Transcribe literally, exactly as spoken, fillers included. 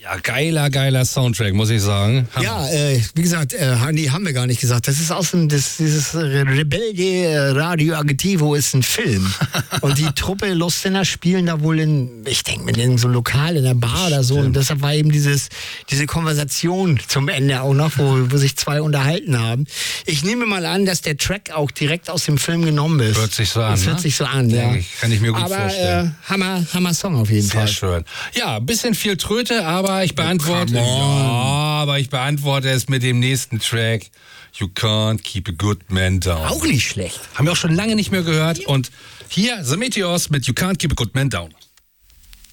Ja, geiler, geiler Soundtrack, muss ich sagen. Hammer. Ja, äh, wie gesagt, äh, nee, haben wir gar nicht gesagt. Das ist aus dem, das, dieses Rebelde Radio Agitivo ist ein Film. Und die Truppe Lustener spielen da wohl in, ich denke mir, in so einem Lokal, in der Bar oder so. Und deshalb war eben dieses, diese Konversation zum Ende auch noch, wo, wo sich zwei unterhalten haben. Ich nehme mal an, dass der Track auch direkt aus dem Film genommen ist. Hört sich so an, Das hört ne? sich so an, ja. Kann ich mir gut Aber, vorstellen. Äh, Hammer, Hammer Song auf jeden Sehr Fall. schön. Ja, ein bisschen viel Tröte, aber ich beantworte, come ja, on. aber ich beantworte es mit dem nächsten Track. You can't keep a good man down. Auch nicht schlecht. Haben wir auch schon lange nicht mehr gehört. Und hier The Meteors mit You can't keep a good man down.